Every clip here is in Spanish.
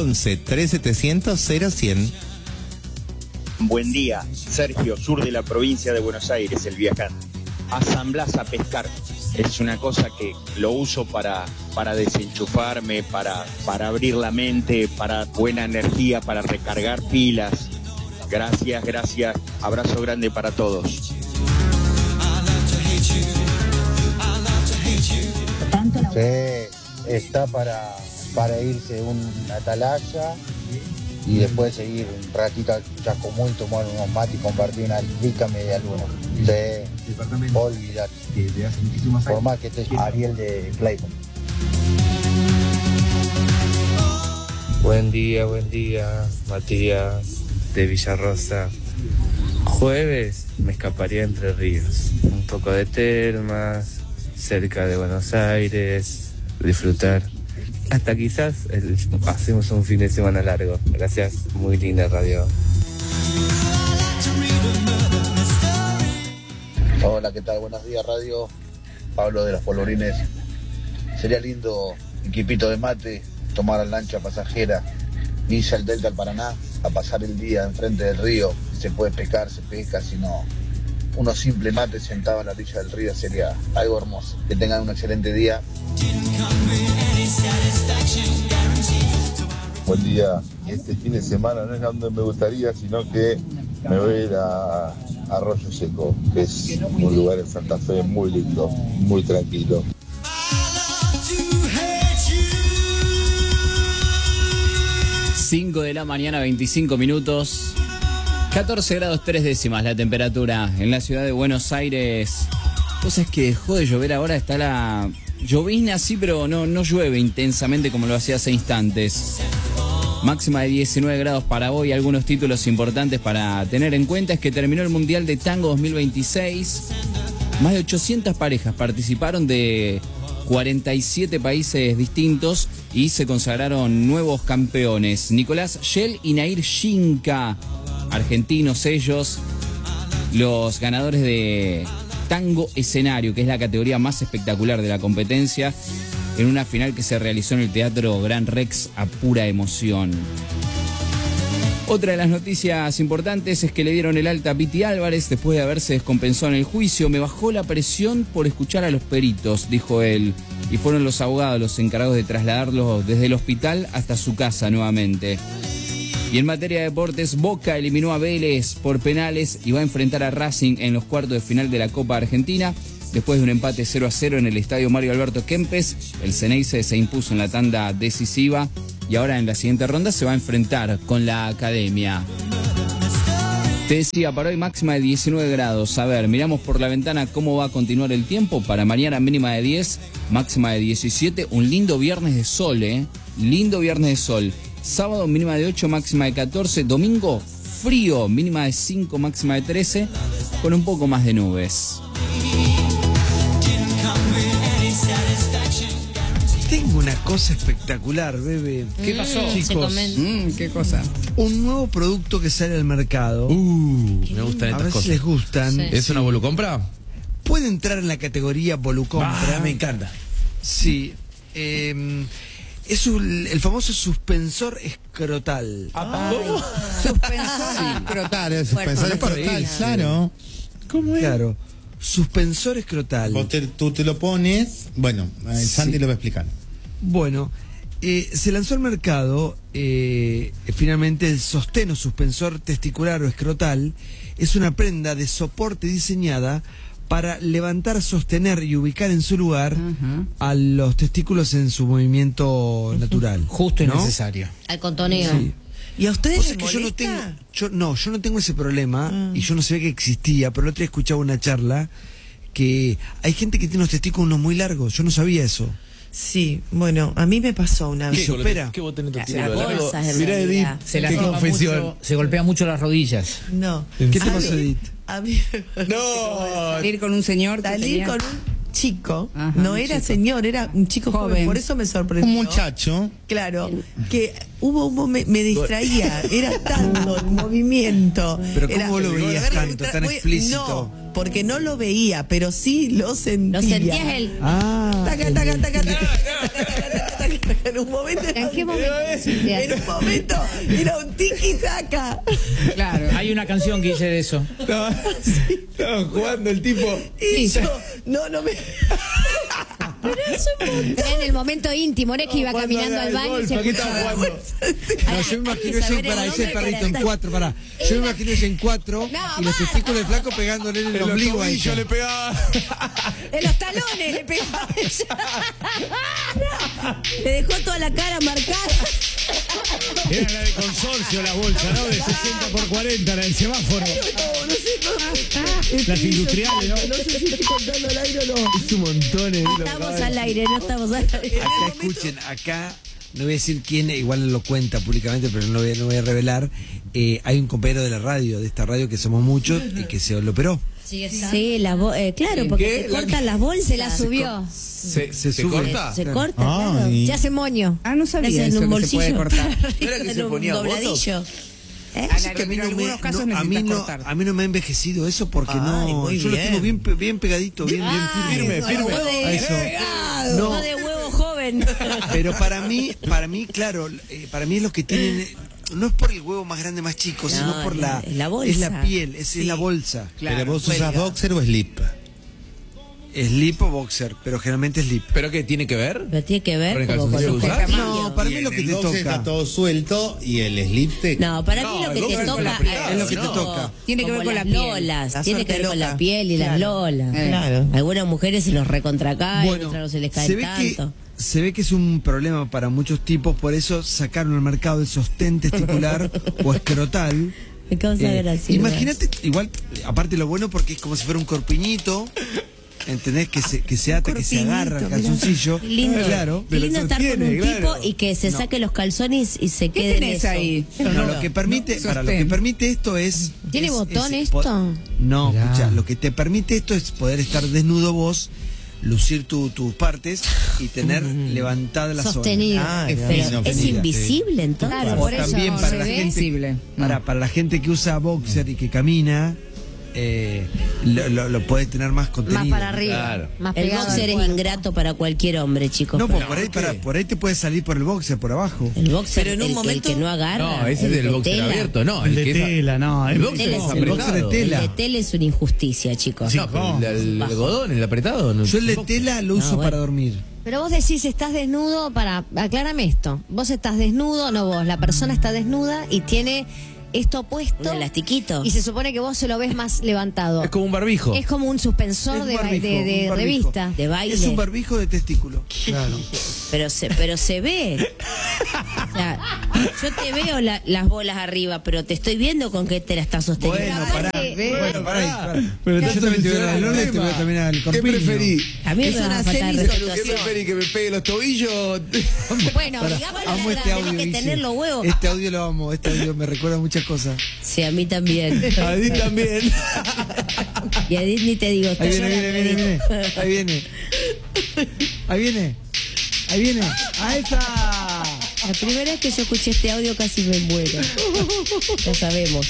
11 3700 0100. Buen día, Sergio, sur de la provincia de Buenos Aires, el viajante. Asamblás a pescar. Es una cosa que lo uso para desenchufarme, para abrir la mente, para buena energía, para recargar pilas. Gracias, gracias. Abrazo grande para todos. Sí, está para irse una atalaya y después seguir un ratito al Chascomús, tomar unos mates y compartir una rica media luna. Sí, olvidate. Por más que esté Ariel de Clayton. Buen día, Matías de Villarrosa. Jueves me escaparía a Entre Ríos, un poco de termas, cerca de Buenos Aires, disfrutar. Hasta quizás hacemos un fin de semana largo. Gracias, muy linda radio. Hola, ¿qué tal? Buenos días, radio. Pablo de los Polvorines. Sería lindo equipito de mate, tomar la lancha pasajera, irse al Delta al Paraná, a pasar el día enfrente del río. Se puede pescar, se pesca, si no, unos simples mates sentados a la orilla del río sería algo hermoso. Que tengan un excelente día. Buen día. Este fin de semana no es donde me gustaría, sino que me voy a ir a Arroyo Seco, que es un lugar en Santa Fe muy lindo, muy tranquilo. Cinco de la mañana, 25 minutos. 14 grados 3 décimas la temperatura en la ciudad de Buenos Aires. Cosa es que dejó de llover ahora, está la llovizna, sí, pero no llueve intensamente como lo hacía hace instantes. Máxima de 19 grados para hoy. Algunos títulos importantes para tener en cuenta es que terminó el Mundial de Tango 2026. Más de 800 parejas participaron de 47 países distintos y se consagraron nuevos campeones. Nicolás Schell y Nair Shinka, argentinos ellos, los ganadores de Tango Escenario, que es la categoría más espectacular de la competencia, en una final que se realizó en el Teatro Gran Rex a pura emoción. Otra de las noticias importantes es que le dieron el alta a Piti Álvarez después de haberse descompensado en el juicio. Me bajó la presión por escuchar a los peritos, dijo él, y fueron los abogados los encargados de trasladarlo desde el hospital hasta su casa nuevamente. Y en materia de deportes, Boca eliminó a Vélez por penales y va a enfrentar a Racing en los cuartos de final de la Copa Argentina. Después de un empate 0-0 en el estadio Mario Alberto Kempes, el Ceneice se impuso en la tanda decisiva y ahora en la siguiente ronda se va a enfrentar con la Academia. Te decía, para hoy máxima de 19 grados. A ver, miramos por la ventana cómo va a continuar el tiempo. Para mañana mínima de 10, máxima de 17. Un lindo viernes de sol, Lindo viernes de sol. Sábado mínima de 8, máxima de 14. Domingo frío, mínima de 5, máxima de 13, con un poco más de nubes. Tengo una cosa espectacular, bebé. ¿Qué pasó? Chicos, ¿Qué cosa? un nuevo producto que sale al mercado. Me gustan A estas ver cosas. si les gustan. Sí. ¿Es una volucompra? Puede entrar en la categoría volucompra. Me encanta. Sí. Es el famoso suspensor escrotal. ¿Cómo? Suspensor Escrotal, suspensor escrotal, claro. ¿Cómo es? Claro. Suspensor escrotal. Tú te lo pones. Bueno, Sandy lo va a explicar. Bueno, se lanzó al mercado finalmente el sostén o suspensor testicular o escrotal. Es una prenda de soporte diseñada para levantar, sostener y ubicar en su lugar a los testículos en su movimiento natural. Justo y ¿no? necesario. Al contoneo. Sí. ¿Y a ustedes Vos les sabés que molesta? yo no tengo ese problema y yo no sabía que existía, pero el otro día escuchaba una charla que hay gente que tiene los testículos muy largos, yo no sabía eso. Sí, bueno, a mí me pasó una vez. Supera. ¿Qué vos tenés tu Las testículo bolsas, largo? en Mirá, realidad. Edith, Se qué confesión. se golpea mucho las rodillas. No. ¿Qué te A pasó, mí- Edith? A mí No. Salir con un señor. salir con un chico, Ajá, no un era chico. señor, era un chico joven, Joven. por eso me sorprendió. Un muchacho. Claro, que hubo un momento, me distraía, era tanto el movimiento. Pero Era- ¿cómo lo veías A ver, tanto, tan explícito? No, porque no lo veía, pero sí lo sentía. ¿Lo sentías él? Ah, Taca, taca, taca, taca, taca, taca, taca, taca, En un momento. ¿En qué momento? En un momento era un tiki-taka. Claro. Hay una canción que dice de eso. Estaban jugando el tipo. Y yo, no me. Pero en el momento íntimo, no es que iba caminando al baño y se ¿Qué estaba escuchaba. jugando? No, yo me imagino ese perrito en cuatro, pará. Yo me imagino ese en cuatro y los testículos de flaco pegándole en el ombligo a ella. le pegaba. En los talones le pegaba a ella. Le dejó toda la cara marcada. Era la de consorcio la bolsa, ¿no? De 60 por 40, la del semáforo. No sé. Las industriales, ¿no? No sé si estoy contando al aire o no. Es un montón. Estamos al aire, no estamos al aire. Acá escuchen, acá no voy a decir quién, igual lo cuenta públicamente, pero no voy a revelar. Hay un compañero de la radio, de esta radio que somos muchos, y que se lo operó. Sí, claro, porque se cortan las bolsas. Se la subió. ¿Se sube? corta? Se corta, claro. Se hace moño. No sabía en eso, un que se puede bolsillo. cortar. ¿No era que se ponía dobladillo. Así que a mí En algunos casos a necesitas mí cortar. a mí no me ha envejecido eso porque muy yo lo tengo bien pegadito, bien firme. Firme. A eso. No de huevo joven. Pero para mí, claro, para mí es lo que tienen, no es por el huevo más grande, más chico, sino por la bolsa. es la piel, es la bolsa. Claro, ¿pero vos usás boxer o slip? Slip o boxer, pero generalmente slip. ¿Pero qué tiene que ver? Pero tiene que ver ¿Con el como con calzoncillo los que usás? camaños. No, para mí es lo que El te boxer toca. está todo suelto y el slip te... No, para mí No, lo que el te boxer con toca la apretada, es lo que te no, toca. Tiene que ver como con la las piel. lolas, La tiene que suerte ver con loca. la piel y las lolas. Claro. Algunas mujeres se los recontracaen, Bueno, otras no se les se caen ve tanto. se ve que es un problema para muchos tipos, por eso sacaron al mercado el sostén testicular o escrotal. Me causa gracia. Imagínate, igual, aparte lo bueno porque es como si fuera un corpiñito. ¿Entendés? Que se ata, que se agarra el calzoncillo. Lindo, Claro. lindo estar con un tipo y que se No. saque los calzones y se ¿Qué quede en tenés eso. ahí? No, lo que permite, Sostén. lo que permite esto es. ¿Tiene es- botón es- esto? No, Mirá. escucha, lo que te permite esto es poder estar desnudo vos, lucir tus partes y tener levantada la Sostenido. Ah, Es claro. fino, Es fino. invisible entonces. Claro, O por eso también se para la ve gente, visible. para la gente que usa boxer y que camina, lo puede tener más contenido. Más para arriba. Claro. Más El pegado boxer al es cuerpo. ingrato para cualquier hombre, chicos. No, pero pues por ahí te puede salir por el boxer por abajo. el boxer, Pero en un el momento- que no agarra. No, ese es el del de boxer tela. abierto, no. El de que es- tela, no. El boxer Tela es es el apretado. boxer de tela. El de tela es una injusticia, chicos. No, pero el Bajo. algodón, el apretado. No, Yo el de tela lo uso bueno. para dormir. Pero vos decís, estás desnudo, aclárame esto. Vos estás desnudo, no vos, la persona está desnuda y tiene esto puesto. Un elastiquito. Y se supone que vos se lo ves más levantado. Es como un barbijo. Es como un suspensor Es de, un barbijo, de un barbijo. revista. De baile. Es un barbijo de testículo. Claro. Pero se ve. O sea, yo te veo las bolas arriba, pero te estoy viendo con qué te la estás sosteniendo. Bueno, Aparte, pará. Bueno, pará. Pero Yo también te veo la lona y te veo también al ¿Qué corpiño. preferís? A mí Es me va una a faltar semisolución. respeto ¿Qué así. preferís? ¿Que me pegue los tobillos? Bueno, Digamos la Amo verdad, este audio. tenés que dice. tener los huevos. Este audio lo amo. Este audio me recuerda muchas cosas. Sí, a mí también. A ti también. Y a Disney te digo, está Ahí viene, llorando, viene. Edith. Ahí viene. Ahí viene. Ahí viene. ¡A esa! La primera vez que yo escuché este audio casi me muero. Ya sabemos.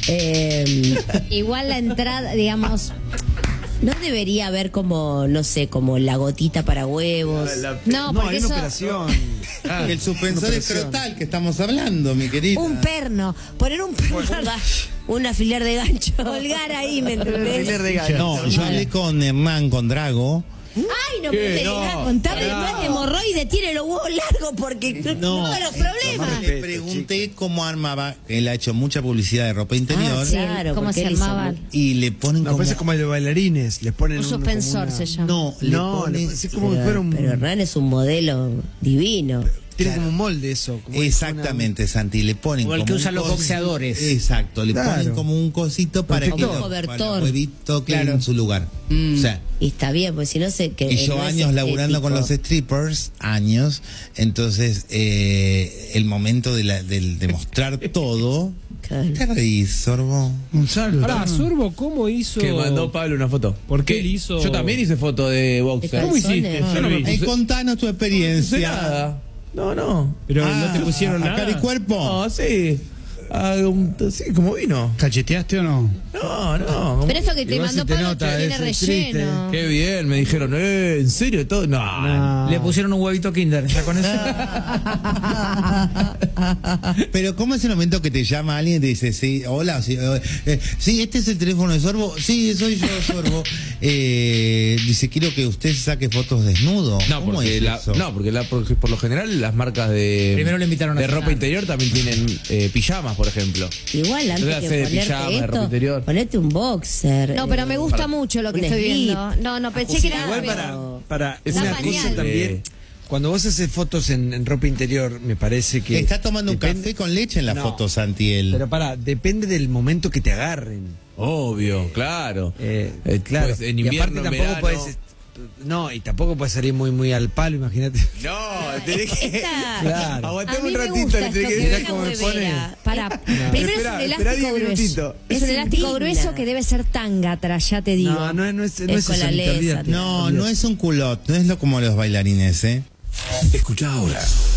igual la entrada, digamos, No debería haber como, no sé, como la gotita para huevos. no, No, porque hay una eso, operación. El suspensor Una escrotal que estamos hablando, mi querida. un perno, poner un perno, Un alfiler de gancho. colgar ahí, ¿me entendés? No, yo hablé con Hernán, con Drago. Ay, no ¿Qué? me No, digas, contame No es todo. hemorroide, tiene los huevos largos porque No, todos los problemas. Le pregunté cómo armaba. Él ha hecho mucha publicidad de ropa interior. Sí, claro, ¿Cómo porque se él hizo armaba? Y le ponen No, como. parece como el de bailarines. Les ponen Un uno suspensor como se llama. No, le No, ponen. es como si fuera un. Pero Hernán es un modelo divino. Tiene como un molde eso. como Exactamente, Santi, le ponen Como el que un usan los cosito. boxeadores. Exacto, le Claro. ponen como un cosito para que Como un los cobertor. huevitos queden Claro. en su lugar. O sea, Y está bien, pues si no sé que. y yo no es años laburando con los estético. strippers, años, entonces el momento de mostrar todo. Claro. ¿Te reís, Sorbo? Un saludo. Ahora, Sorbo, ¿cómo hizo? Que mandó Pablo una foto. ¿Por qué él hizo? Yo también hice foto de ¿De boxer. calzones? ¿Cómo hiciste? Yo no me puse- Contanos tu no hice experiencia. nada. No. Pero no te pusieron ¿A nada. cara y cuerpo? No, sí. Sí, como vino. ¿Cacheteaste o no? No. Pero eso que te Igual mandó se te Pablo nota, tiene es relleno. Qué bien, me dijeron, ¿en serio todo? No. Le pusieron un huevito Kinder, ¿ya con eso? Pero ¿cómo es el momento que te llama alguien y te dice, sí, hola, sí, este es el teléfono de Sorbo? Sí, soy yo, Sorbo. Dice, quiero que usted saque fotos desnudo. No, porque, porque por lo general las marcas Primero le invitaron a de ropa cenar. interior también tienen pijamas, por ejemplo. Igual antes Entonces que hace ponerte pijama, de ropa esto, interior. ponete un boxer. No, pero me gusta para- mucho lo que un estoy slip. viendo. No, pensé que era... Igual para Es una una cosa pañal. también, cuando vos haces fotos en ropa interior, me parece que... Está tomando un depende- café con leche en la No. foto, Santiel. Pero depende del momento que te agarren. Obvio, claro. Claro. Pues en Y invierno, aparte en tampoco verano. puedes... No, y tampoco puedes salir muy al palo, imagínate. No, tenés que... Claro. A Aguantame mí un me ratito, gusta le esto tenés que que viene decir cómo me huevera. pone. Primero es Esperá, un esperá elástico 10 grueso. minutitos. Es un Es elástico indigna. grueso que debe ser tanga, ya te digo. No es eso, con la Anita, lesa, olvídate. No es un culot, no es como los bailarines, Escucha ahora